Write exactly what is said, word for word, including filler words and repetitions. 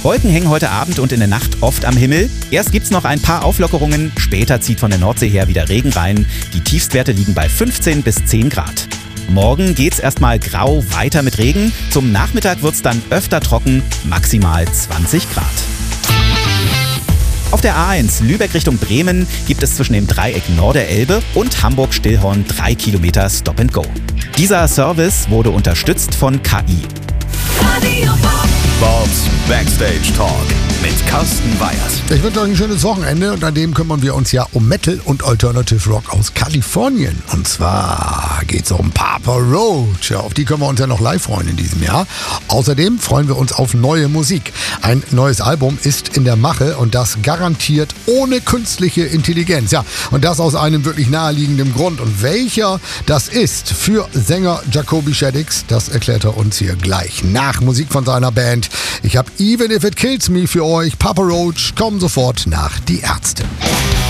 Wolken hängen heute Abend und in der Nacht oft am Himmel. Erst gibt's noch ein paar Auflockerungen, später zieht von der Nordsee her wieder Regen rein. Die Tiefstwerte liegen bei fünfzehn bis zehn Grad. Morgen geht's erstmal grau weiter mit Regen. Zum Nachmittag wird's dann öfter trocken, maximal zwanzig Grad. Auf der A eins Lübeck Richtung Bremen gibt es zwischen dem Dreieck Norderelbe und Hamburg-Stillhorn drei Kilometer Stop and Go. Dieser Service wurde unterstützt von K I. Bobs Backstage Talk mit Carsten Weyers. Ich wünsche euch ein schönes Wochenende und an dem kümmern wir uns ja um Metal und Alternative Rock aus Kalifornien. Und zwar geht es um Papa Roach. Ja, auf die können wir uns ja noch live freuen in diesem Jahr. Außerdem freuen wir uns auf neue Musik. Ein neues Album ist in der Mache und das garantiert ohne künstliche Intelligenz. Ja, und das aus einem wirklich naheliegenden Grund. Und welcher das ist für Sänger Jacoby Shaddix, das erklärt er uns hier gleich nach Musik von seiner Band. Ich habe Even If It Kills Me für euch. Papa Roach, kommen sofort nach Die Ärzte.